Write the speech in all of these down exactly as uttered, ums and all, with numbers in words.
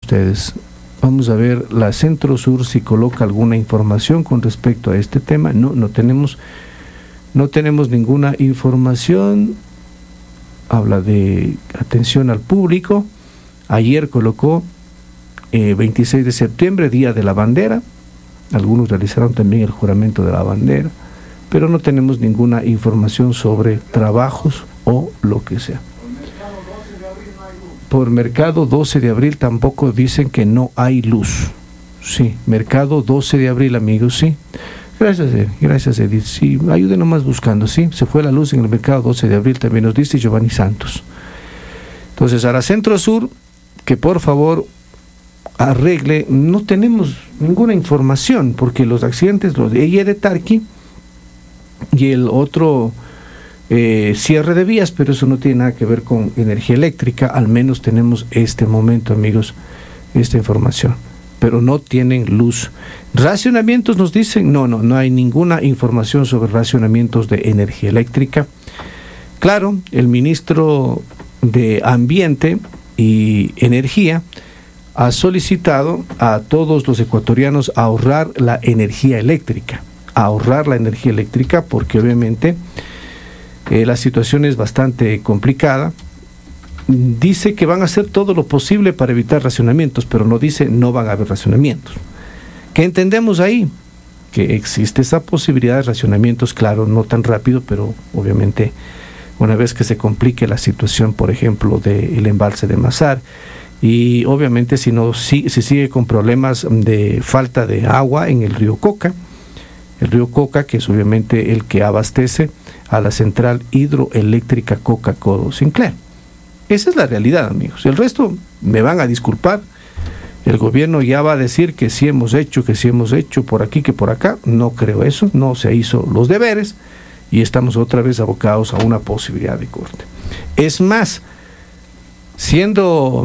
ustedes. Vamos a ver, la Centro Sur si coloca alguna información con respecto a este tema. No, no tenemos, no tenemos ninguna información. Habla de atención al público. Ayer colocó eh, veintiséis de septiembre, Día de la Bandera. Algunos realizaron también el juramento de la bandera, pero no tenemos ninguna información sobre trabajos o lo que sea. Por Mercado doce de abril tampoco dicen que no hay luz. Sí, Mercado doce de abril, amigos, sí. Gracias, Edith. Gracias, Edith. Sí, ayúdenos más buscando, sí. Se fue la luz en el Mercado doce de abril, también nos dice Giovanni Santos. Entonces, a la Centro Sur, que por favor arregle, no tenemos ninguna información, porque los accidentes, los de ella de Tarqui y el otro eh, cierre de vías, pero eso no tiene nada que ver con energía eléctrica, al menos tenemos este momento, amigos, esta información, pero no tienen luz. Racionamientos nos dicen, no, no, no hay ninguna información sobre racionamientos de energía eléctrica. Claro, el ministro de Ambiente y Energía ha solicitado a todos los ecuatorianos ahorrar la energía eléctrica, ahorrar la energía eléctrica porque obviamente eh, la situación es bastante complicada. Dice que van a hacer todo lo posible para evitar racionamientos, pero no dice no van a haber racionamientos. ¿Qué entendemos ahí? Que existe esa posibilidad de racionamientos, claro, no tan rápido, pero obviamente una vez que se complique la situación, por ejemplo, del embalse de Mazar, y obviamente si no si, si sigue con problemas de falta de agua en el río Coca, el río Coca, que es obviamente el que abastece a la central hidroeléctrica Coca-Cola Sinclair. Esa es la realidad, amigos. El resto me van a disculpar. El gobierno ya va a decir que sí hemos hecho, que sí hemos hecho por aquí, que por acá. No creo eso, no se hizo los deberes y estamos otra vez abocados a una posibilidad de corte. Es más, siendo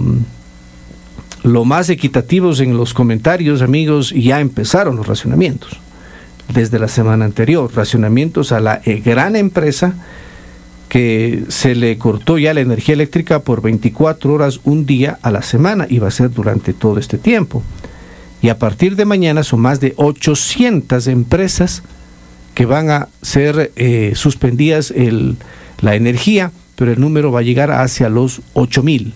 lo más equitativos en los comentarios, amigos, ya empezaron los racionamientos. Desde la semana anterior, racionamientos a la gran empresa que se le cortó ya la energía eléctrica por veinticuatro horas, un día a la semana, y va a ser durante todo este tiempo. Y a partir de mañana son más de ochocientas empresas que van a ser eh, suspendidas el, la energía, pero el número va a llegar hacia los ocho mil.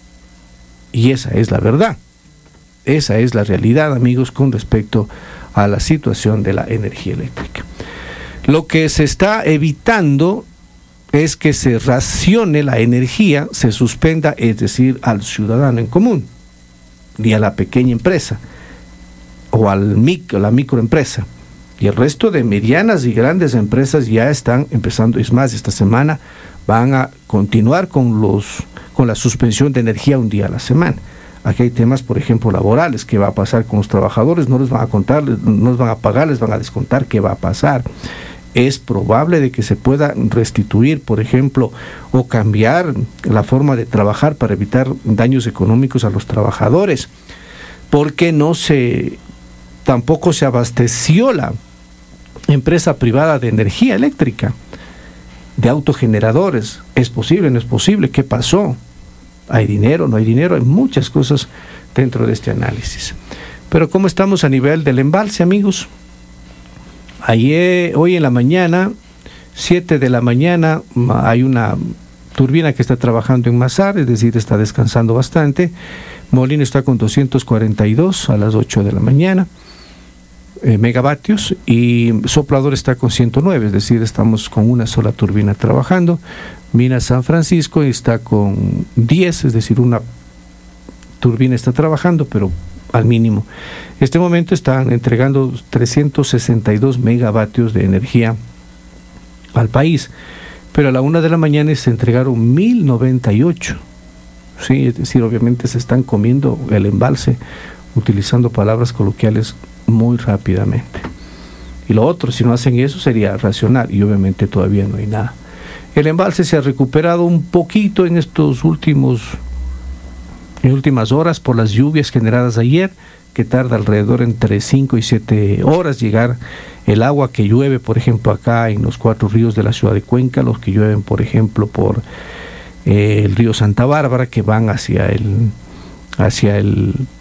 Y esa es la verdad. Esa es la realidad, amigos, con respecto a la situación de la energía eléctrica. Lo que se está evitando es que se racione la energía, se suspenda, es decir, al ciudadano en común, y a la pequeña empresa, o al micro, la microempresa. Y el resto de medianas y grandes empresas ya están empezando, es más, esta semana van a continuar con los con la suspensión de energía un día a la semana. Aquí hay temas, por ejemplo, laborales. ¿Qué va a pasar con los trabajadores? No les van a contar, no les van a pagar, les van a descontar. ¿Qué va a pasar? Es probable de que se pueda restituir, por ejemplo, o cambiar la forma de trabajar para evitar daños económicos a los trabajadores, porque no se, tampoco se abasteció la empresa privada de energía eléctrica, de autogeneradores. ¿Es posible? ¿No es posible? ¿Qué pasó? ¿Hay dinero? ¿No hay dinero? Hay muchas cosas dentro de este análisis. Pero ¿cómo estamos a nivel del embalse, amigos? Ayer, hoy en la mañana, siete de la mañana, hay una turbina que está trabajando en Mazar, es decir, está descansando bastante. Molino está con doscientos cuarenta y dos a las ocho de la mañana eh, megavatios, y Soplador está con ciento nueve, es decir, estamos con una sola turbina trabajando. Mina San Francisco está con diez, es decir, una turbina está trabajando, pero al mínimo. En este momento están entregando trescientos sesenta y dos megavatios de energía al país, pero a la una de la mañana se entregaron mil noventa y ocho. Sí, es decir, obviamente se están comiendo el embalse, utilizando palabras coloquiales, muy rápidamente. Y lo otro, si no hacen eso, sería racionar, y obviamente todavía no hay nada. El embalse se ha recuperado un poquito en estos últimos en últimas horas por las lluvias generadas ayer, que tarda alrededor entre cinco y siete horas llegar el agua que llueve, por ejemplo, acá en los cuatro ríos de la ciudad de Cuenca, los que llueven, por ejemplo, por eh, el río Santa Bárbara, que van hacia el hacia el